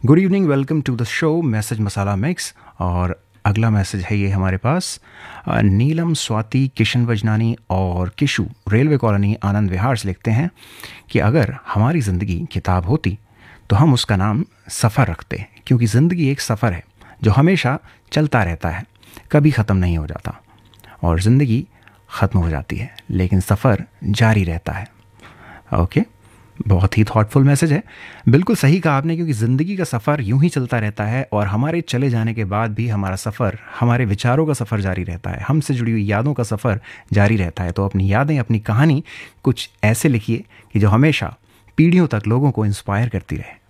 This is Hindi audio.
Good evening, welcome to the show message masala mix. और अगला मैसेज है ये हमारे पास नीलम स्वाति किशन वजनानी और किशु रेलवे कॉलोनी आनंद विहार से लिखते हैं कि अगर हमारी ज़िंदगी किताब होती तो हम उसका नाम सफ़र रखते, क्योंकि ज़िंदगी एक सफ़र है जो हमेशा चलता रहता है, कभी ख़त्म नहीं हो जाता। और ज़िंदगी ख़त्म हो जाती है लेकिन सफ़र जारी रहता है। ओके, बहुत ही थॉटफुल मैसेज है। बिल्कुल सही कहा आपने, क्योंकि ज़िंदगी का सफ़र यूं ही चलता रहता है और हमारे चले जाने के बाद भी हमारा सफ़र, हमारे विचारों का सफ़र जारी रहता है, हमसे जुड़ी हुई यादों का सफ़र जारी रहता है। तो अपनी यादें, अपनी कहानी कुछ ऐसे लिखिए कि जो हमेशा पीढ़ियों तक लोगों को इंस्पायर करती रहे।